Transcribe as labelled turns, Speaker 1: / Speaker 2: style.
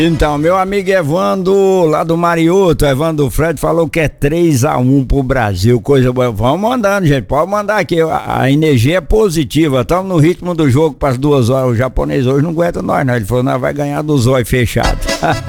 Speaker 1: Então, meu amigo Evandro, lá do Mariuto, Evandro Fred, falou que é 3-1 pro Brasil, coisa boa. Vamos mandando, gente, pode mandar aqui, a energia é positiva, estamos no ritmo do jogo para as 2 horas, o japonês hoje não aguenta nós, não, ele falou, nós vai ganhar dos olhos fechados.